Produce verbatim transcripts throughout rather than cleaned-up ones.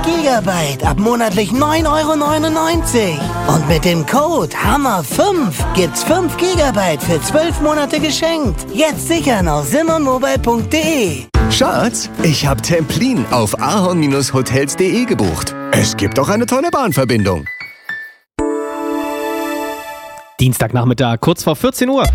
Gigabyte ab monatlich neun Euro neunundneunzig. Und mit dem Code Hammer fünf gibt's fünf Gigabyte für zwölf Monate geschenkt. Jetzt sichern auf simmermobile punkt de. Schatz, ich hab Templin auf ahorn Bindestrich hotels punkt de gebucht. Es gibt auch eine tolle Bahnverbindung. Dienstagnachmittag, kurz vor vierzehn Uhr.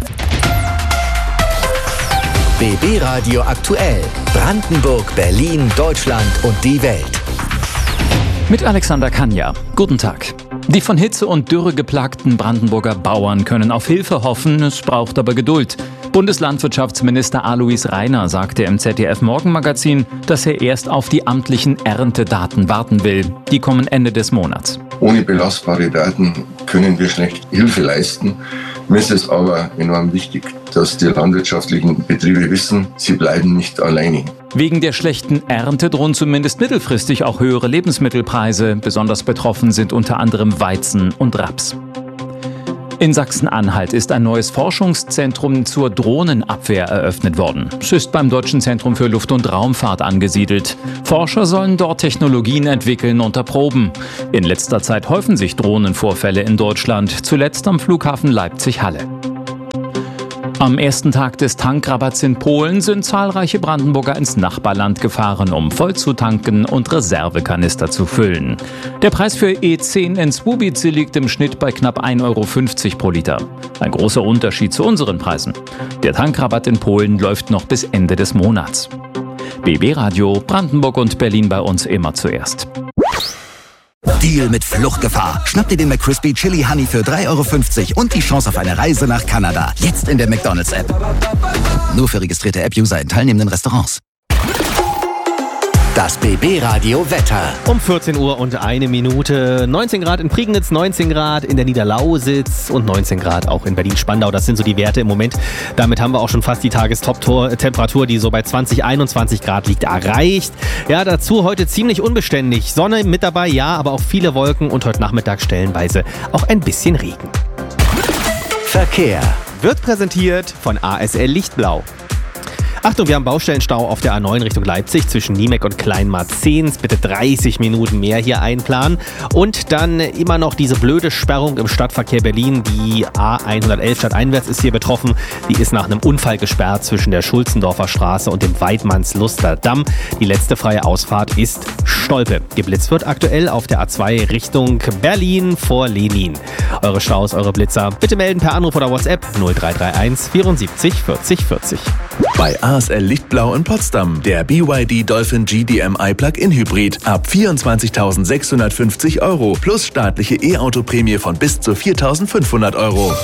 B B Radio aktuell. Brandenburg, Berlin, Deutschland und die Welt. Mit Alexander Kanja. Guten Tag. Die von Hitze und Dürre geplagten Brandenburger Bauern können auf Hilfe hoffen, es braucht aber Geduld. Bundeslandwirtschaftsminister Alois Rainer sagte im Z D F-Morgenmagazin, dass er erst auf die amtlichen Erntedaten warten will. Die kommen Ende des Monats. Ohne belastbare Daten können wir schlecht Hilfe leisten. Mir ist es aber enorm wichtig, dass die landwirtschaftlichen Betriebe wissen, sie bleiben nicht alleine. Wegen der schlechten Ernte drohen zumindest mittelfristig auch höhere Lebensmittelpreise. Besonders betroffen sind unter anderem Weizen und Raps. In Sachsen-Anhalt ist ein neues Forschungszentrum zur Drohnenabwehr eröffnet worden. Es ist beim Deutschen Zentrum für Luft- und Raumfahrt angesiedelt. Forscher sollen dort Technologien entwickeln und erproben. In letzter Zeit häufen sich Drohnenvorfälle in Deutschland, zuletzt am Flughafen Leipzig-Halle. Am ersten Tag des Tankrabatts in Polen sind zahlreiche Brandenburger ins Nachbarland gefahren, um voll zu tanken und Reservekanister zu füllen. Der Preis für E zehn in Słubice liegt im Schnitt bei knapp ein Euro fünfzig pro Liter. Ein großer Unterschied zu unseren Preisen. Der Tankrabatt in Polen läuft noch bis Ende des Monats. B B Radio, Brandenburg und Berlin bei uns immer zuerst. Deal mit Fluchtgefahr. Schnapp dir den McCrispy Chili Honey für drei Euro fünfzig und die Chance auf eine Reise nach Kanada. Jetzt in der McDonald's-App. Nur für registrierte App-User in teilnehmenden Restaurants. Das B B Radio Wetter. Um vierzehn Uhr und eine Minute. neunzehn Grad in Prignitz, neunzehn Grad in der Niederlausitz und neunzehn Grad auch in Berlin-Spandau. Das sind so die Werte im Moment. Damit haben wir auch schon fast die Tagestop-Temperatur, die so bei zwanzig, einundzwanzig Grad liegt, erreicht. Ja, dazu heute ziemlich unbeständig. Sonne mit dabei, ja, aber auch viele Wolken und heute Nachmittag stellenweise auch ein bisschen Regen. Verkehr. Wird präsentiert von A S L Lichtblau. Achtung, wir haben Baustellenstau auf der A neun Richtung Leipzig zwischen Niemek und Kleinmarzens. Bitte dreißig Minuten mehr hier einplanen. Und dann immer noch diese blöde Sperrung im Stadtverkehr Berlin. Die A hundertelf stadteinwärts ist hier betroffen. Die ist nach einem Unfall gesperrt zwischen der Schulzendorfer Straße und dem Weidmannsluster Damm. Die letzte freie Ausfahrt ist Stolpe. Geblitzt wird aktuell auf der A zwei Richtung Berlin vor Lenin. Eure Staus, eure Blitzer, bitte melden per Anruf oder WhatsApp null drei drei eins vierundsiebzig vierzig vierzig. Bei A S L Lichtblau in Potsdam der B Y D Dolphin G D M I Plug-in Hybrid ab vierundzwanzigtausendsechshundertfünfzig Euro plus staatliche E-Auto-Prämie von bis zu viertausendfünfhundert Euro.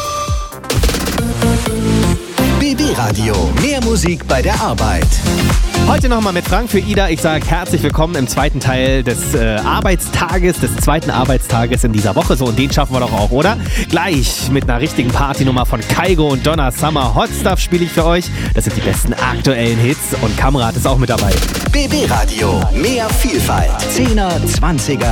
B B Radio, mehr Musik bei der Arbeit. Heute nochmal mit Frank für Ida. Ich sage herzlich willkommen im zweiten Teil des äh, Arbeitstages, des zweiten Arbeitstages in dieser Woche. So, und den schaffen wir doch auch, oder? Gleich mit einer richtigen Partynummer von Kygo und Donna Summer. Hot Stuff spiele ich für euch. Das sind die besten aktuellen Hits und Kamrat ist auch mit dabei. B B Radio, mehr Vielfalt. Zehner, Zwanziger